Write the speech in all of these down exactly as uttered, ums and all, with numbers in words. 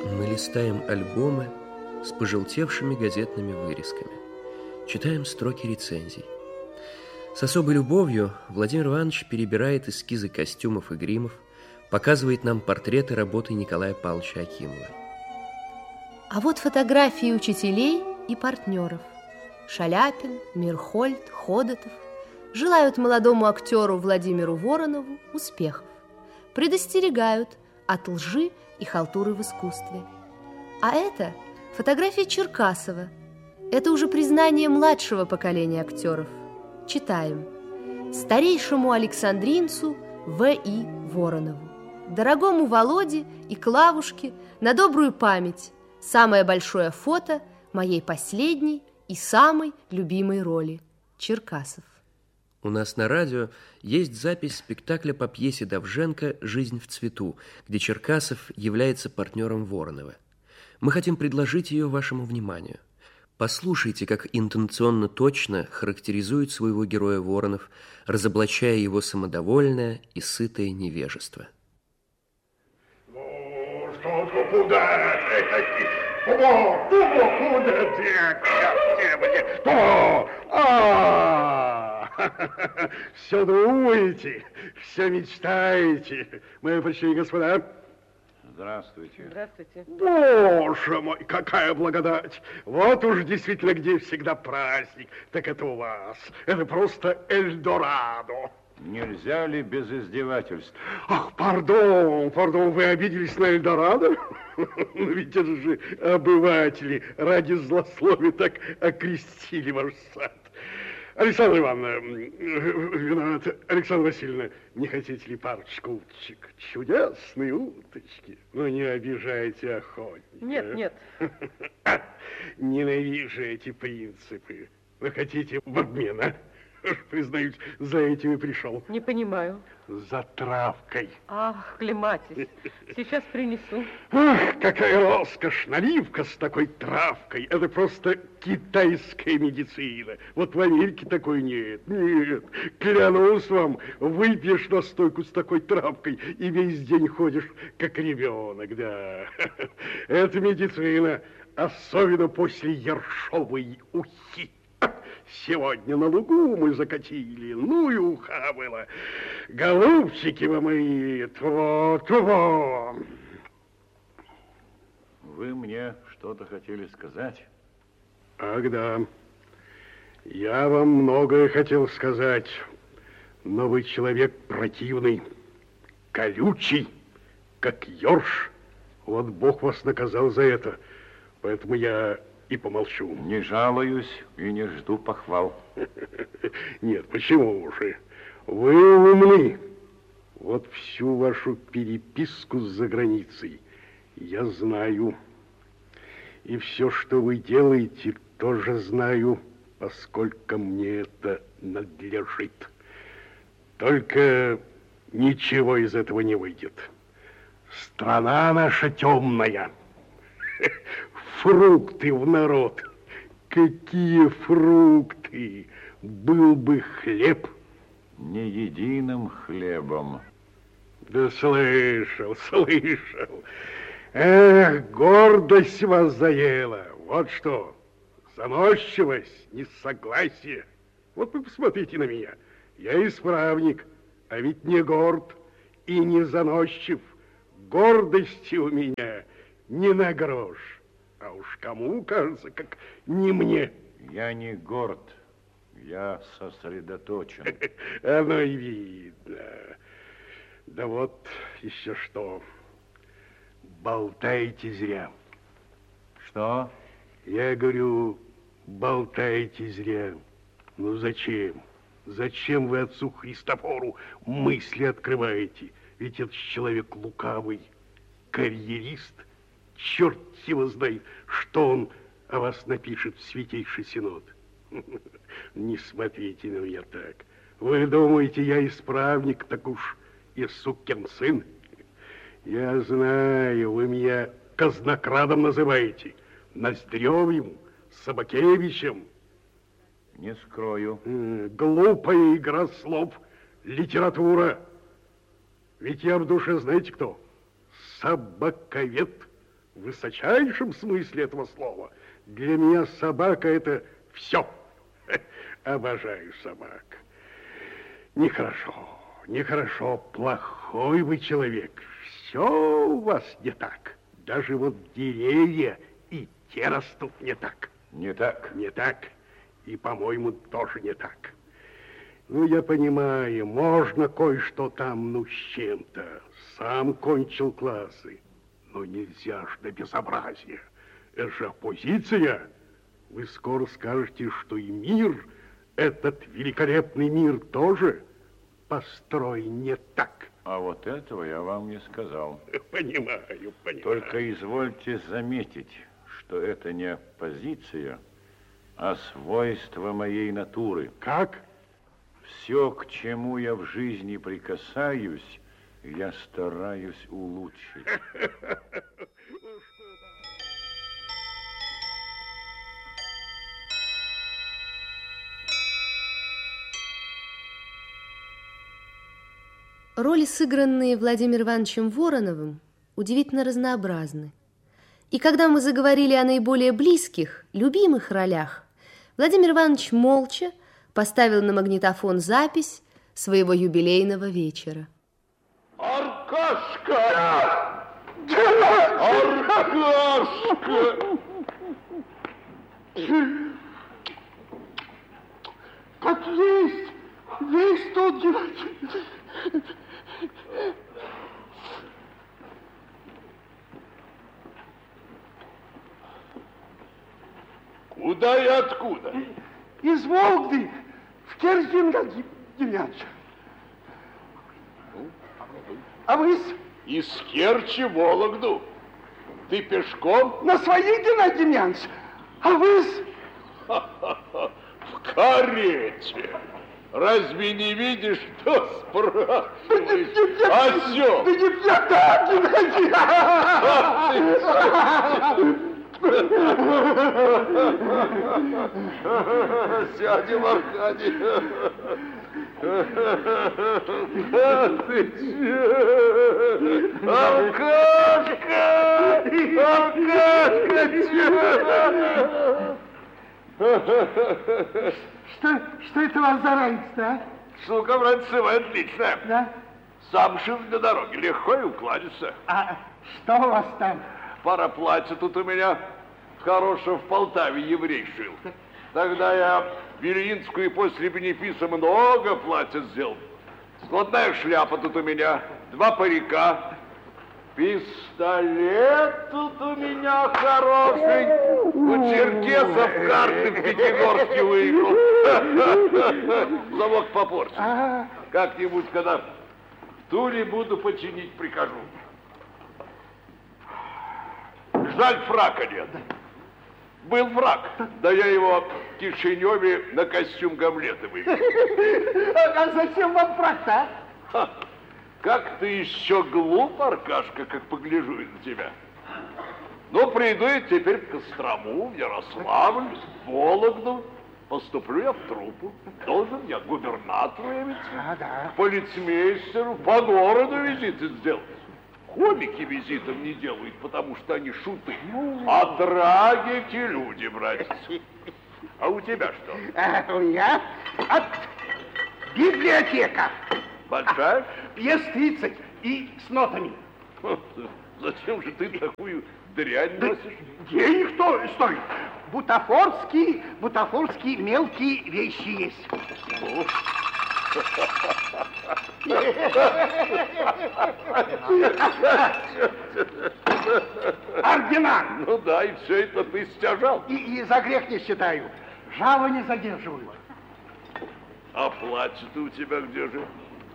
Мы листаем альбомы с пожелтевшими газетными вырезками. Читаем строки рецензий. С особой любовью Владимир Иванович перебирает эскизы костюмов и гримов, показывает нам портреты работы Николая Павловича Акимова. А вот фотографии учителей и партнеров. Шаляпин, Мирхольд, Ходотов желают молодому актеру Владимиру Воронову успехов. Предостерегают от лжи и халтуры в искусстве. А это фотография Черкасова. Это уже признание младшего поколения актеров. Читаем. Старейшему александринцу В И Воронову, дорогому Володе и Клавушке на добрую память, самое большое фото моей последней и самой любимой роли. Черкасов. У нас на радио есть запись спектакля по пьесе Довженко «Жизнь в цвету», где Черкасов является партнером Воронова. Мы хотим предложить ее вашему вниманию. Послушайте, как интонационно точно характеризует своего героя Воронов, разоблачая его самодовольное и сытое невежество. Ну, что, куда? Куда? Куда? Куда? А, все думаете, все мечтаете, мои почти господа. Здравствуйте. Здравствуйте. Боже мой, какая благодать! Вот уж действительно, где всегда праздник, так это у вас. Это просто Эльдорадо. Нельзя ли без издевательств? Ах, пардон, пардон, вы обиделись на Эльдорадо? Но ведь это же обыватели ради злословия так окрестили ваш сад. Александра Ивановна, виноват, Александра Васильевна, не хотите ли парочку уточек? Чудесные уточки. Ну, не обижайте охотника. Нет, нет. Ненавижу эти принципы. Вы хотите в обмен, а? Признаюсь, за этим и пришел. Не понимаю. За травкой. Ах, Клематис, сейчас принесу. Ах, какая роскошь, наливка с такой травкой. Это просто китайская медицина. Вот в Америке такой нет. Нет, клянусь вам, выпьешь настойку с такой травкой и весь день ходишь, как ребенок, да. Это медицина, особенно после ершовой ухи. Сегодня на лугу мы закатили, ну и уха было. Голубчики вы мои, тво-тво. Вы мне что-то хотели сказать? Ах, да. Я вам многое хотел сказать, но вы человек противный, колючий, как ёрш. Вот Бог вас наказал за это, поэтому я... и помолчу. Не жалуюсь и не жду похвал. Нет, почему же? Вы умны. Вот всю вашу переписку за границей я знаю. И все, что вы делаете, тоже знаю, поскольку мне это надлежит. Только ничего из этого не выйдет. Страна наша темная. Фрукты в народ. Какие фрукты? Был бы хлеб. Не единым хлебом. Да слышал, слышал. Эх, гордость вас заела. Вот что. Заносчивость, несогласие. Вот вы посмотрите на меня. Я исправник, а ведь не горд и не заносчив. Гордости у меня не на грош. А уж кому кажется, как не мне. Я не горд, я сосредоточен. Оно и видно. Да вот еще что. Болтаете зря. Что? Я говорю, болтаете зря. Ну зачем? Зачем вы отцу Христофору мысли открываете? Ведь этот человек лукавый, карьерист. Черт его знает, что он о вас напишет в Святейший Синод. Не смотрите на меня так. Вы думаете, я исправник, так уж и сукин сын? Я знаю, вы меня казнокрадом называете, Ноздревым, Собакевичем. Не скрою. Глупая игра слов, литература. Ведь я в душе, знаете кто? Собаковед. в высочайшем смысле этого слова. Для меня собака — это все. Обожаю собак. Нехорошо, нехорошо, плохой вы человек. Все у вас не так. Даже вот деревья и те растут не так. Не так? Не так. И, по-моему, тоже не так. Ну, я понимаю, можно кое-что там, ну, с чем-то. Сам кончил классы. Но нельзя ж до безобразия. Это же оппозиция. Вы скоро скажете, что и мир, этот великолепный мир, тоже построен не так. А вот этого я вам не сказал. Понимаю, понимаю. Только извольте заметить, что это не оппозиция, а свойство моей натуры. Как? Все, к чему я в жизни прикасаюсь, я стараюсь улучшить. Роли, сыгранные Владимиром Ивановичем Вороновым, удивительно разнообразны. И когда мы заговорили о наиболее близких, любимых ролях, Владимир Иванович молча поставил на магнитофон запись своего юбилейного вечера. Аркашка! Аркашка! Как есть, весь тот день. Куда и откуда? Из Волгды в Керченский Демьянович. А вы? Из Керчи в Вологду. Ты пешком? На своих, Геннадий Демьянович. А вы? В карете. Разве не видишь, что спрашиваешь? Осел! Да не так, Геннадий! Сядем, Аркадий. Ты че? Аркашка! Аркашка, че? Что, что это у вас за разница, а? Штука, братцы, отличная. Да? Сам шил для дороги, легко и укладится. А что у вас там? Пара платья тут у меня хорошего в Полтаве еврей шил. Тогда я в Ильинскую и после бенефиса много платья сделал. Складная шляпа тут у меня, два парика. Пистолет тут у меня хороший. У черкесов карты в Пятигорске выиграл. Замок попорчен. Как-нибудь, когда в Туле буду починить, прикажу. Жаль, фрака нет. Был фрак, да я его в Кишиневе на костюм Гамлета вывел. А зачем вам фрак-то, а? Как ты еще глуп, Аркашка, как погляжу на тебя. Ну, приду я теперь в Кострому, в Ярославль, в Вологду. Поступлю я в труппу. Должен я губернатору явиться, А, да. полицмейстеру, по городу визиты сделать. Комики визитов не делают, потому что они шуты. А трагики люди, братец. А у тебя что? А, у меня от библиотека. Большая? Пьес тридцать и с нотами. Зачем же ты такую дрянь носишь? Денег-то стоит. Бутафорские, бутафорские мелкие вещи есть. Ордена. Ну да, и все это ты стяжал. И, и за грех не считаю. Жало не задерживаю. А платье-то у тебя где же?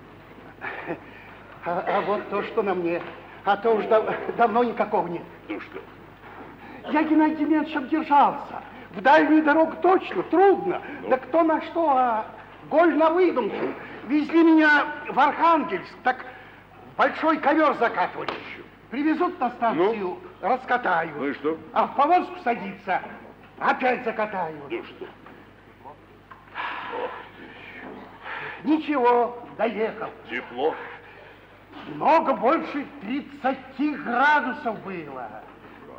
А, а вот то, что на мне. А то уж дав давно никакого нет. Ну что? Я, Геннадий Демьянович, обдержался. В дальнюю дорогу точно, трудно. Ну? Да кто на что, а голь на выдумку. Везли меня в Архангельск, так большой ковер закатывали. Привезут на станцию, ну? Раскатаю. Ну и что? А в повозку садиться, опять закатаю. Ну что? Ничего, доехал. Тепло? Много больше тридцати градусов было.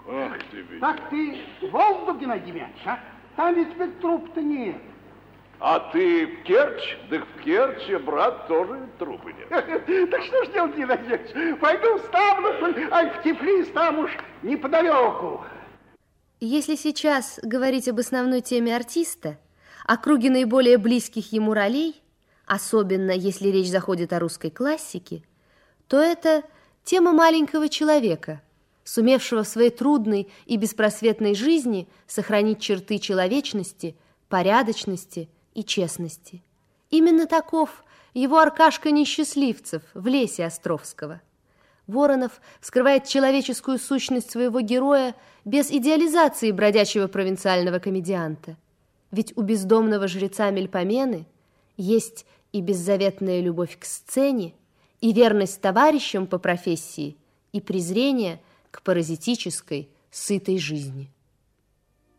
Ах ты, ведь. Так ты Волгу, Геннадий Демьянович, а? Там ведь теперь труп-то нет. А ты в Керчь? Да в Керчи, брат, тоже трупы нет. Так что ж делать, Геннадий Демьянович? Пойду в Ставрополь, а в Тифлис там уж неподалеку. Если сейчас говорить об основной теме артиста, о круге наиболее близких ему ролей, особенно если речь заходит о русской классике, то это тема маленького человека, сумевшего в своей трудной и беспросветной жизни сохранить черты человечности, порядочности и честности. Именно таков его Аркашка Несчастливцев в «Лесе» Островского. Воронов скрывает человеческую сущность своего героя без идеализации бродячего провинциального комедианта. Ведь у бездомного жреца Мельпомены есть и беззаветная любовь к сцене, и верность товарищам по профессии, и презрение к паразитической, сытой жизни.